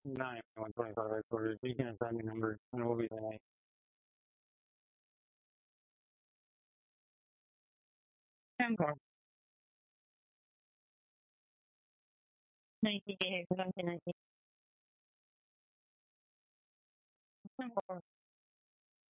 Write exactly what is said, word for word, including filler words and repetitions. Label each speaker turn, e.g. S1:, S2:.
S1: nine one twenty-five headquarters. You can assign me number and we'll be there tonight. ten four. nineteen, nineteen. ten four.